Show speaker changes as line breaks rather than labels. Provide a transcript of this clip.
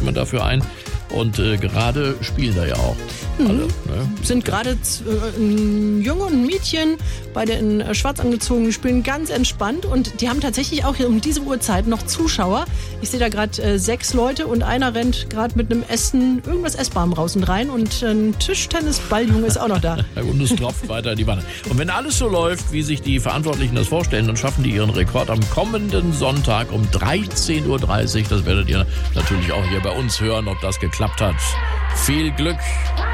Räume dafür ein. Und gerade spielen da ja auch alle. Ne?
Sind gerade ein Junge und ein Mädchen, beide in schwarz angezogen, die spielen ganz entspannt und die haben tatsächlich auch hier um diese Uhrzeit noch Zuschauer. Ich sehe da gerade 6 Leute und einer rennt gerade mit einem Essen, irgendwas Essbarem raus und rein und ein Tischtennisballjunge ist auch noch da.
Und es tropft weiter in die Wanne. Und wenn alles so läuft, wie sich die Verantwortlichen das vorstellen, dann schaffen die ihren Rekord am kommenden Sonntag um 13.30 Uhr. Das werdet ihr natürlich auch hier bei uns hören, ob das geklappt hat. Viel Glück!